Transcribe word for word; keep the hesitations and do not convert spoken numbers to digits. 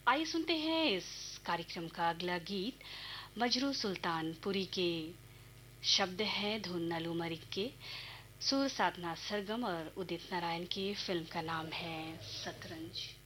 आइए सुनते हैं इस कार्यक्रम का अगला गीत। मजरू सुल्तानपुरी के शब्द हैं धुन नलू मलिक के, सुर साधना सरगम और उदित नारायण की। फिल्म का नाम है शतरंज।